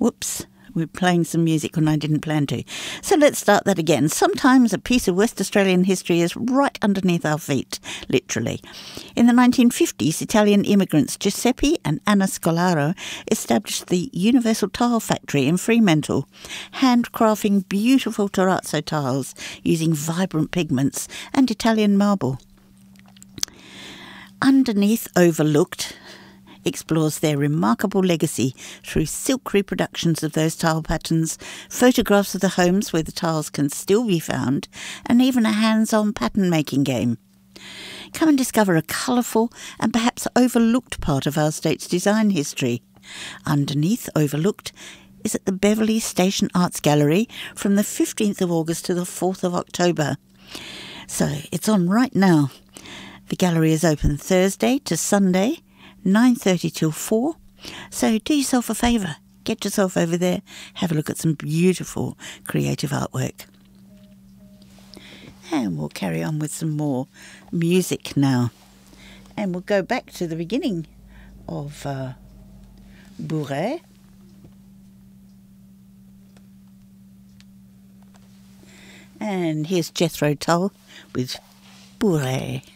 Whoops. We're playing some music when I didn't plan to. So let's start that again. Sometimes a piece of West Australian history is right underneath our feet, literally. In the 1950s, Italian immigrants Giuseppe and Anna Scolaro established the Universal Tile Factory in Fremantle, handcrafting beautiful terrazzo tiles using vibrant pigments and Italian marble. Underneath Overlooked explores their remarkable legacy through silk reproductions of those tile patterns, photographs of the homes where the tiles can still be found, and even a hands-on pattern-making game. Come and discover a colourful and perhaps overlooked part of our state's design history. Underneath Overlooked is at the Beverley Station Arts Gallery from the 15th of August to the 4th of October. So it's on right now. The gallery is open Thursday to Sunday, 9:30 till 4. So do yourself a favour. Get yourself over there. Have a look at some beautiful creative artwork. And we'll carry on with some more music now. And we'll go back to the beginning of Bourret. And here's Jethro Tull with Bourret.